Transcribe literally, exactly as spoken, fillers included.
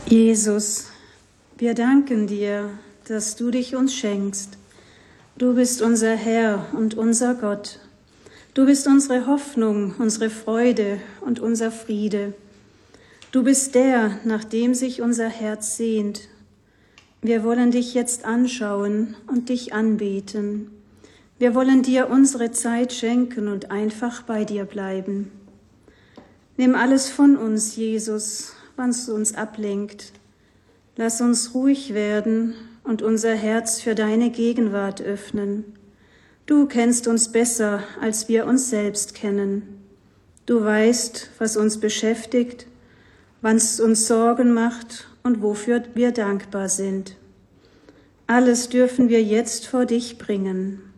Jesus, wir danken dir, dass du dich uns schenkst. Du bist unser Herr und unser Gott. Du bist unsere Hoffnung, unsere Freude und unser Friede. Du bist der, nach dem sich unser Herz sehnt. Wir wollen dich jetzt anschauen und dich anbeten. Wir wollen dir unsere Zeit schenken und einfach bei dir bleiben. Nimm alles von uns, Jesus, was uns ablenkt. Lass uns ruhig werden und unser Herz für deine Gegenwart öffnen. Du kennst uns besser, als wir uns selbst kennen. Du weißt, was uns beschäftigt, was uns Sorgen macht und wofür wir dankbar sind. Alles dürfen wir jetzt vor dich bringen.